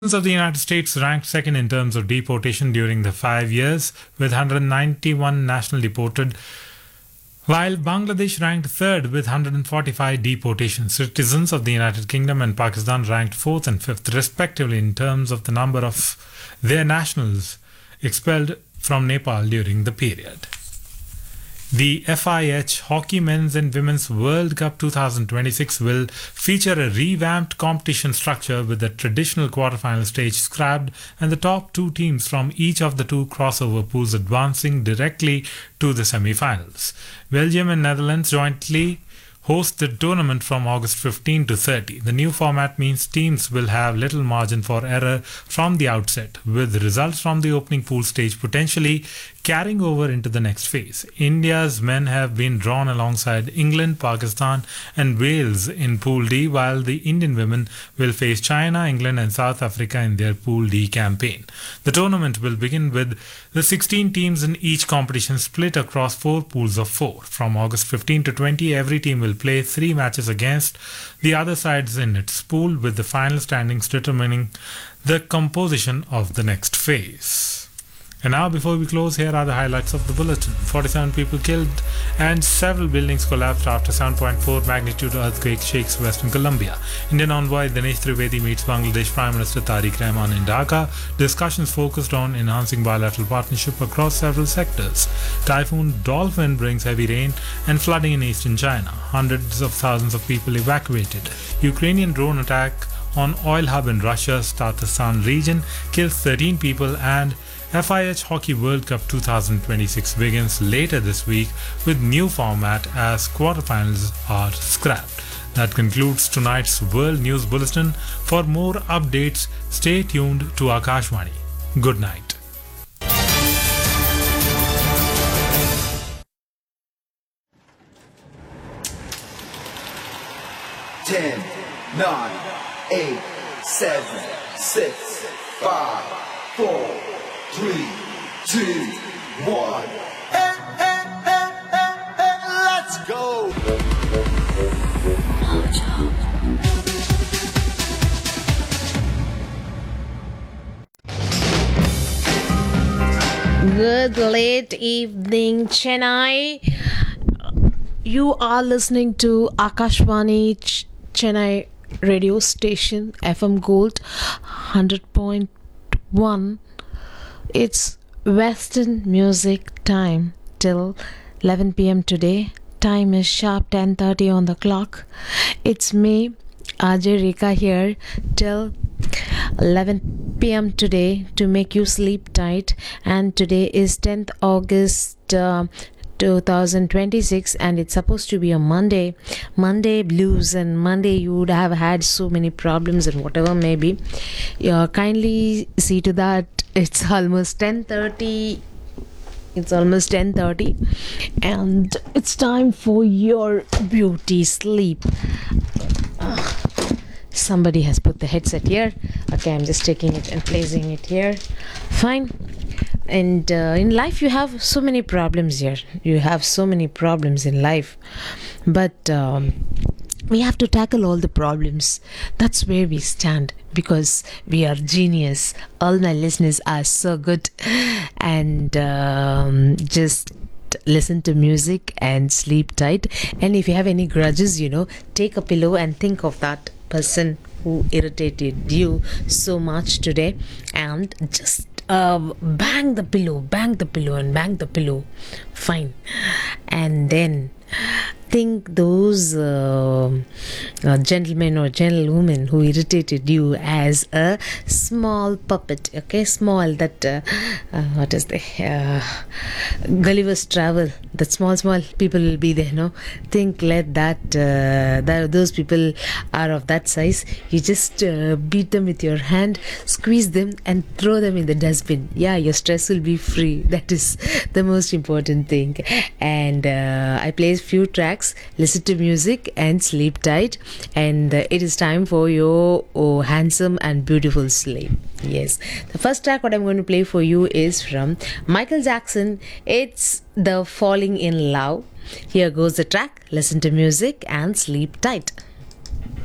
Citizens of the United States ranked second in terms of deportation during the 5 years, with 191 national deported, while Bangladesh ranked third with 145 deportations. Citizens of the United Kingdom and Pakistan ranked fourth and fifth, respectively, in terms of the number of their nationals expelled from Nepal during the period. The FIH Hockey Men's and Women's World Cup 2026 will feature a revamped competition structure with the traditional quarterfinal stage scrapped and the top two teams from each of the two crossover pools advancing directly to the semi-finals. Belgium and Netherlands jointly host the tournament from August 15 to 30. The new format means teams will have little margin for error from the outset, with results from the opening pool stage potentially carrying over into the next phase. India's men have been drawn alongside England, Pakistan and Wales in Pool D, while the Indian women will face China, England and South Africa in their Pool D campaign. The tournament will begin with the 16 teams in each competition split across 4 pools of 4. From August 15 to 20, every team will play 3 matches against the other sides in its pool, with the final standings determining the composition of the next phase. And now, before we close, here are the highlights of the bulletin. 47 people killed and several buildings collapsed after 7.4 magnitude earthquake shakes Western Colombia. Indian envoy Dinesh Trivedi meets Bangladesh Prime Minister Tariq Rahman in Dhaka. Discussions focused on enhancing bilateral partnership across several sectors. Typhoon Dolphin brings heavy rain and flooding in eastern China. Hundreds of thousands of people evacuated. Ukrainian drone attack on oil hub in Russia's Tatarstan region kills 13 people, and FIH Hockey World Cup 2026 begins later this week with new format as quarterfinals are scrapped. That concludes tonight's World News Bulletin. For more updates, stay tuned to Akashvani. Good night. Ten, 9, 8, 7, 6, 5, 4, 3, 2, 1. Let's go! Good late evening, Chennai. You are listening to Akashvani Chennai radio station, FM Gold 100.1. It's Western music time till 11 p.m. today. Time is sharp 10:30 on the clock. It's me, Ajay Rekha, here till 11 p.m. today to make you sleep tight. And today is 10th August 2026, and it's supposed to be a Monday blues, and Monday you would have had so many problems and whatever maybe. Kindly see to that. It's almost 10:30. And it's time for your beauty sleep. Somebody has put the headset here. Okay, I'm just taking it and placing it here. Fine. And in life you have so many problems here. You have so many problems in life. But we have to tackle all the problems. That's where we stand, because we are genius. All my listeners are so good. And just listen to music and sleep tight. And if you have any grudges, take a pillow and think of that person who irritated you so much today, and just bang the pillow. Fine. And then think those gentlemen or gentlewomen who irritated you as a small puppet. Okay, small, that what is the Gulliver's Travel, that small people will be there. Think, let that those people are of that size. You just beat them with your hand, squeeze them and throw them in the dustbin. Yeah, your stress will be free. That is the most important thing. And I play a few tracks. Listen to music and sleep tight, and it is time for your handsome and beautiful sleep. Yes, the first track what I'm going to play for you is from Michael Jackson. It's the Falling in Love. Here goes the track. Listen to music and sleep tight.